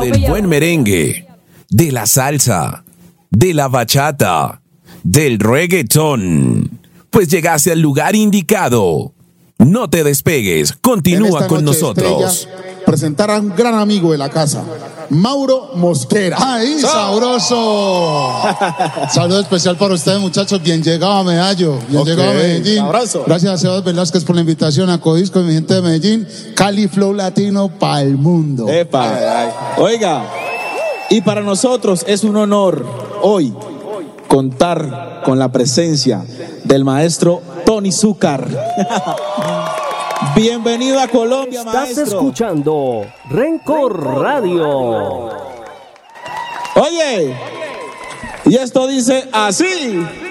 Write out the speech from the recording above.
del buen merengue, de la salsa, de la bachata, del reggaetón. Pues llegaste al lugar indicado. No te despegues, continúa con nosotros. Presentar a un gran amigo de la casa, Mauro Mosquera. ¡Ay, sabroso! Saludo especial para ustedes, muchachos. Bien llegado a Medallo, bien llegado a Medellín. Abrazo. Gracias a Sebas Velázquez por la invitación a Codisco y mi gente de Medellín. Cali Flow Latino para el mundo. Epa. Oiga, y para nosotros es un honor hoy contar con la presencia del maestro Tony Zúcar. Bienvenido a Colombia, maestro. Estás escuchando Rencor Radio. Oye, y esto dice así.